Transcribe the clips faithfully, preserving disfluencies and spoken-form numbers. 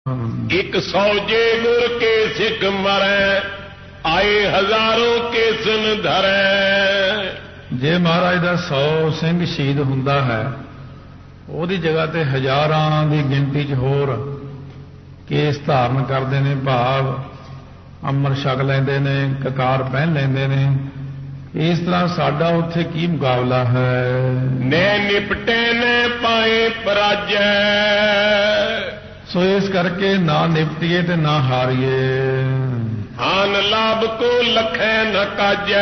एक सौजे गुर के सिख मरै आए हजारों के सुन धरै। जे महाराज दा सौ सिंह शहीद हुंदा है ਉਹਦੀ जगह ते हजारां दी गिनती च होर केस धारण करते हैं, भाव अमर छक लेंदे ने, ककार पहन लेंदे ने। इस तरह साडा उत्थे की मुकाबला है। ने निपटे ने पाए पराजय, सो इस करके ना निपटिए ते ना हारिए। हान लाभ को लखै न काजै,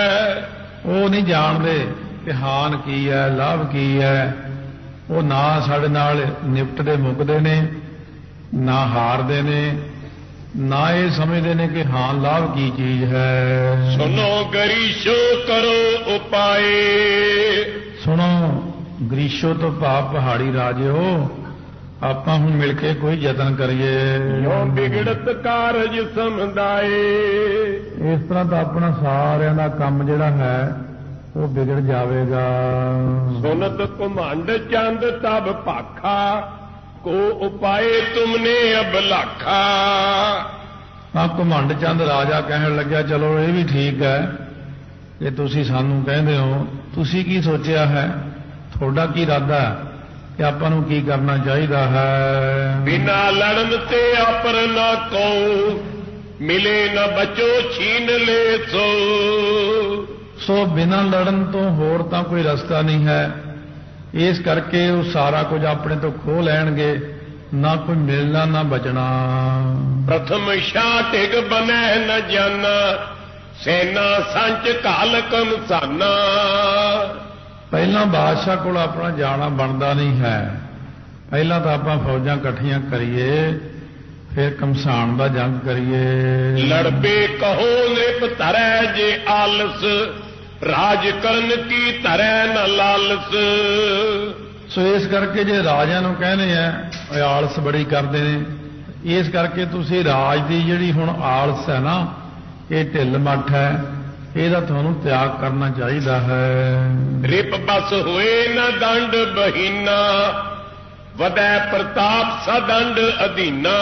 वो नहीं जानते कि हान की है लाभ की है। वो ना साडे नाल निपटदे मुकदे ने, ना हारदे ने, ना ये समझते ने कि हां लाभ की चीज है। सुनो गरीशो करो उपाय, सुनो गरीशो तो भाव पहाड़ी राजिओ, ਆਪਾਂ ਹੁਣ ਮਿਲ ਕੇ ਕੋਈ ਯਤਨ ਕਰੀਏ। ਜੋ ਵਿਗੜਤ ਕਾਰਜ ਸਮੁਦਾਏ, ਇਸ ਤਰ੍ਹਾਂ ਤਾਂ ਆਪਣਾ ਸਾਰਿਆਂ ਦਾ ਕੰਮ ਜਿਹੜਾ ਹੈ ਉਹ ਵਿਗੜ ਜਾਵੇਗਾ। ਸੁਨਤ ਘੁਮੰਡ ਚੰਦ ਤਬ ਭਾਖਾ, ਕੋ ਉਪਾਏ ਤੁਮਨੇ ਅਬ ਲਾਖਾ। ਆ ਘੁਮੰਡ ਚੰਦ ਰਾਜਾ ਕਹਿਣ ਲੱਗਿਆ ਚਲੋ ਇਹ ਵੀ ਠੀਕ ਹੈ ਕਿ ਤੁਸੀਂ ਸਾਨੂੰ ਕਹਿੰਦੇ ਹੋ, ਤੁਸੀਂ ਕੀ ਸੋਚਿਆ ਹੈ, ਤੁਹਾਡਾ ਕੀ ਇਰਾਦਾ ਹੈ कि आपां नूं की करना चाहिए है। बिना लड़न ते अपर न को, मिले न बचो छीन ले सो। सो बिना लड़न तो होर तां कोई रास्ता नहीं है। इस करके वो सारा कुछ अपने तो खो लैणगे, ना कोई मिलना ना बचना। प्रथम शाह टिग बनै न जाना, सेना संच काल कमसाना। ਪਹਿਲਾਂ ਬਾਦਸ਼ਾਹ ਕੋਲ ਆਪਣਾ ਜਾਣਾ ਬਣਦਾ ਨਹੀਂ ਹੈ। ਪਹਿਲਾਂ ਤਾਂ ਆਪਾਂ ਫੌਜਾਂ ਇਕੱਠੀਆਂ ਕਰੀਏ, ਫਿਰ ਕਮਸਾਨ ਦਾ ਜੰਗ ਕਰੀਏ। ਲੜਬੇ ਕਹੋ ਨਿਪ ਧਰੈ ਜੇ ਆਲਸ, ਰਾਜ ਕਰਨ ਕੀ ਧਰੈ ਨ ਲਾਲਸ। ਸੋ ਇਸ ਕਰਕੇ ਜੇ ਰਾਜਿਆਂ ਨੂੰ ਕਹਿੰਦੇ ਆ ਇਹ ਆਲਸ ਬੜੀ ਕਰਦੇ ਨੇ, ਇਸ ਕਰਕੇ ਤੁਸੀਂ ਰਾਜ ਦੀ ਜਿਹੜੀ ਹੁਣ ਆਲਸ ਹੈ ਨਾ, ਇਹ ਢਿੱਲ ਮੱਠ ਹੈ, ਇਹਦਾ ਤੁਹਾਨੂੰ ਤਿਆਗ ਕਰਨਾ ਚਾਹੀਦਾ ਹੈ। ਰਿਪ ਬਸ ਹੋਏ ਨਾ ਦੰਡ ਬਹੀਨਾ, ਵਧੈ ਪ੍ਰਤਾਪ ਸਦੰਡ ਅਧੀਨਾ।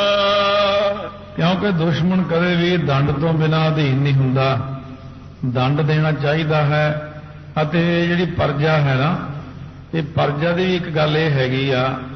ਕਿਉਂਕਿ ਦੁਸ਼ਮਣ ਕਦੇ ਵੀ ਦੰਡ ਤੋਂ ਬਿਨਾਂ ਅਧੀਨ ਨਹੀਂ ਹੁੰਦਾ, ਦੰਡ ਦੇਣਾ ਚਾਹੀਦਾ ਹੈ। ਅਤੇ ਜਿਹੜੀ ਪਰਜਾ ਹੈ ਨਾ, ਇਹ ਪਰਜਾ ਦੀ ਇੱਕ ਗੱਲ ਇਹ ਹੈਗੀ ਆ